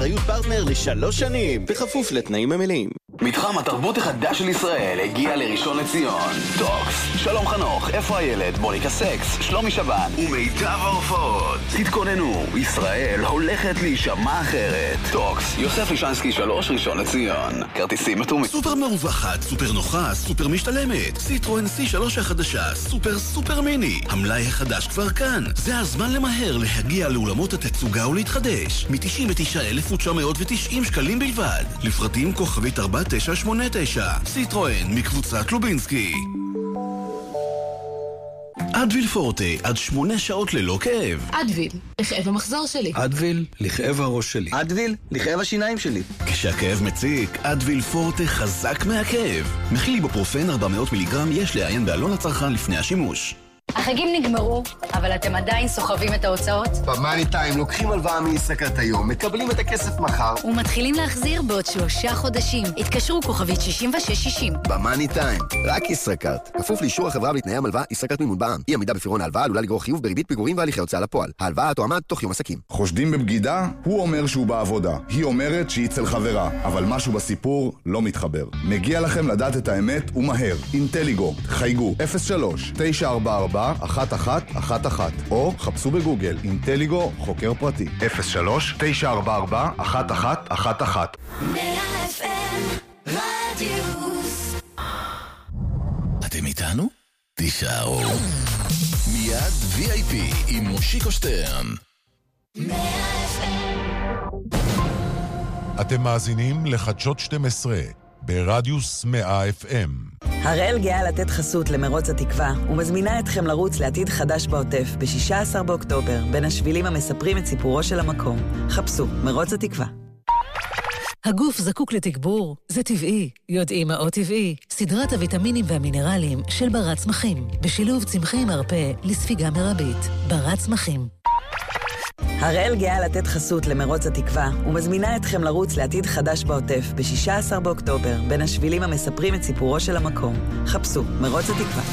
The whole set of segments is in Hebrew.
באחריות פרטנר ל3 שנים, בכפוף לתנאים המלאים. מתחם התרבות החדש של ישראל הגיע לראשון לציון. טוקס, שלום חנוך, איפה הילד, מוניקה סקס, שלומי שבן ומיטב ההופעות. תתכוננו, ישראל הולכת להישמע אחרת. טוקס, יוסף לישנסקי 3, ראשון לציון. כרטיסים מתורמים. סופר מרווחת, סופר נוחה, סופר משתלמת. סיטרואן C3 החדשה, סופר מיני. המלאי החדש כבר כאן. זה הזמן למהר להגיע לאולמות התצוגה ולהתחדש. מ-99,990 שקלים בלבד. לפרטים כוכבית 4989. סיטרואן מקבוצת לובינסקי. אדוויל פורטה, עד 8 שעות ללא כאב. אדוויל, לכאב המחזור שלי. אדוויל, לכאב הראש שלי. אדוויל, לכאב השיניים שלי. כשהכאב מציק, אדוויל פורטה חזק מהכאב. מכיל איבופרופן 400 מיליגרם, יש לעיין בעלון הצרכן לפני השימוש. החגים נגמרו, אבל אתם עדיין סוחבים את ההוצאות? במאני טיים לוקחים הלוואה מישראכרט היום, מקבלים את הכסף מחר ומתחילים להחזיר בעוד 3 חודשים. התקשרו כוכבית 6660. במאני טיים, רק ישראכרט. כפוף לאישור החברה ולתנאי המלווה, ישראכרט מימון בע"מ. אי עמידה בפירעון ההלוואה עלולה לגרור חיוב בריבית פיגורים והליכי הוצאה לפועל. ההלוואה תועמד תוך יום עסקים. חושדים בבגידה? הוא אומר שהוא בעבודה. היא אומרת שהיא אצל חברה, אבל משהו בסיפור לא מתחבר. מגיע לכם לדעת את האמת ומהר. אינטליגו, חייגו 03-944-1111 או חפשו בגוגל אינטליגו חוקר פרטי 03-944-1111. 100 FM רדיוס. אתם איתנו? תישארו. מיד VIP עם מושיקו שטרן. 100 FM. אתם מאזינים לחדשות 12 ברדיוס 100 FM. הראל גאה לתת חסות למרוץ התקווה ומזמינה אתכם לרוץ לעתיד חדש בעוטף ב-16 באוקטובר בין השבילים המספרים את סיפורו של המקום. חפשו מרוץ התקווה. הגוף זקוק לתגבור, זה טבעי. יודעים מה עוד טבעי? סדרת הוויטמינים והמינרלים של ברת צמחים, בשילוב צמחי מרפא לספיגה מרבית. ברת צמחים. הראל גאה לתת חסות למרוץ התקווה ומזמינה אתכם לרוץ לעתיד חדש בעוטף ב-16 באוקטובר בין השבילים המספרים את סיפורו של המקום. חפשו מרוץ התקווה.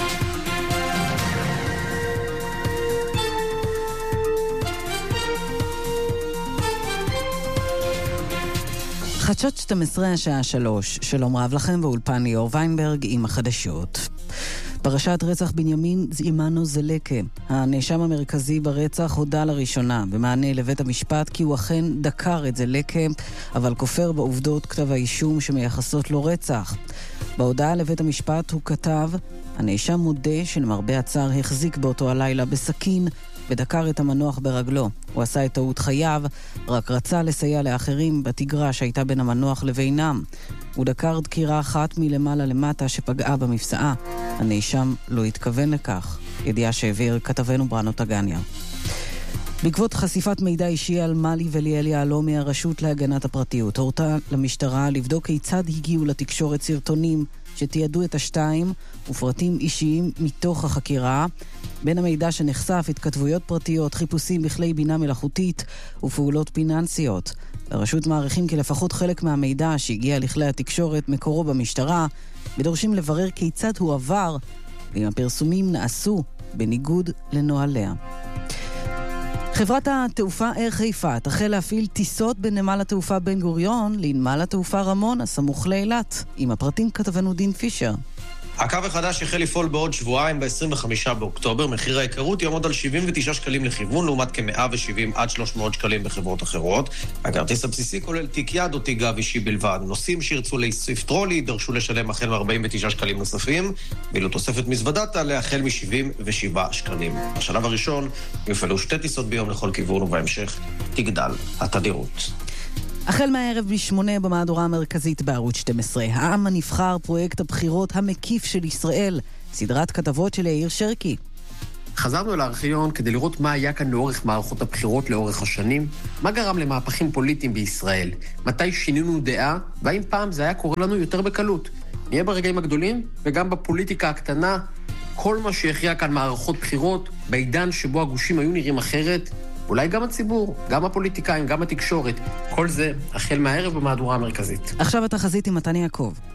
חדשות 12 השעה 3. שלום רב לכם ואולפן ליאור ויינברג עם החדשות. פרשת רצח בנימין זימנו זלקה. הנאשם המרכזי ברצח הודע לראשונה במענה לבית המשפט כי הוא אכן דקר את זלקה, אבל כופר בעובדות כתב האישום שמייחסות לו רצח. בהודעה לבית המשפט הוא כתב, הנאשם מודה שלמרבה הצער החזיק באותו הלילה בסכין ודקר את המנוח ברגלו. הוא עשה את טעות חייו, רק רצה לסייע לאחרים בתגרה שהייתה בין המנוח לבינם. הוא דקר דקירה אחת מלמעלה למטה שפגעה במפסעה. הנאשם לא התכוון לכך. ידיעה שהעביר כתבנו ברנו טגניה. בעקבות חשיפת מידע אישי על מלי וליאל יעלום מהרשות להגנת הפרטיות, הורתה למשטרה לבדוק כיצד הגיעו לתקשורת סרטונים שתיעדו את השתיים ופרטים אישיים מתוך החקירה. בין המידע שנחשף התכתבויות פרטיות, חיפושים בכלי בינה מלאכותית ופעולות פיננסיות. הרשות מעריכים כי לפחות חלק מהמידע שהגיע לכלי התקשורת מקורו במשטרה, ודורשים לברר כיצד הוא עבר ואם הפרסומים נעשו בניגוד לנוהליה. חברת התעופה אייר חיפה תחל להפעיל טיסות בנמל התעופה בן גוריון לנמל התעופה רמון הסמוך לאילת. עם הפרטים כתבנו דין פישר. הקו החדש יחל לפעול בעוד שבועיים ב-25 באוקטובר. מחיר ההיכרות יעמוד על 79 שקלים לכיוון, לעומת כ-170 עד 300 שקלים בחברות אחרות. הכרטיס הבסיסי כולל תיק יד או תיק גב אישי בלבד. נוסעים שירצו להוסיף טרולי דרשו לשלם החל מ-49 שקלים נוספים, ואילו תוספת מזוודה תעלה החל מ-77 שקלים. בשלב הראשון יופעלו 2 טיסות ביום לכל כיוון, ובהמשך תגדל התדירות. החל מהערב ב8 במהדורה המרכזית בערוץ 12, העם הנבחר, פרויקט הבחירות המקיף של ישראל, סדרת כתבות של יאיר שרקי. חזרנו אל הארכיון כדי לראות מה היה כאן לאורך מערכות הבחירות לאורך השנים, מה גרם למהפכים פוליטיים בישראל, מתי שינינו דעה, והאם פעם זה היה קורה לנו יותר בקלות. נהיה ברגעים הגדולים וגם בפוליטיקה הקטנה, כל מה שהכריע כאן מערכות בחירות, בעידן שבו הגושים היו נראים אחרת, אולי גם הציבור, גם הפוליטיקאים, גם התקשורת, כל זה החל מהערב במהדורה המרכזית. עכשיו התחזית עם מתן יעקב.